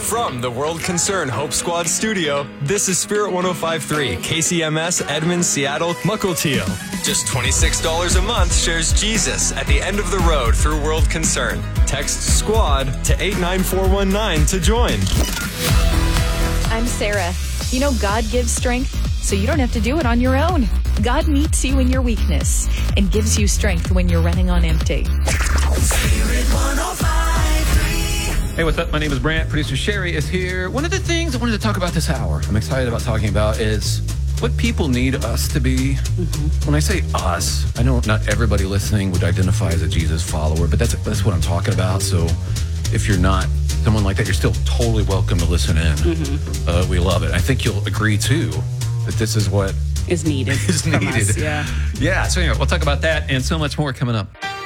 From the World Concern Hope Squad studio, this is Spirit 105.3, KCMS, Edmonds, Seattle, Mukilteo. Just $26 a month shares Jesus at the end of the road through World Concern. Text SQUAD to 89419 to join. I'm Sarah. You know, God gives strength, so you don't have to do it on your own. God meets you in your weakness and gives you strength when you're running on empty. Spirit 105.3. Hey, what's up? My name is Brant. Producer Sherry is here. One of the things I wanted to talk about this hour, I'm excited about talking about, is what people need us to be. When I say us, I know not everybody listening would identify as a Jesus follower, but that's what I'm talking about. So if you're not someone like that, you're still totally welcome to listen in. We love it. I think you'll agree, too, that this is what is needed. is needed. From us, yeah. Yeah, so anyway, we'll talk about that and so much more coming up.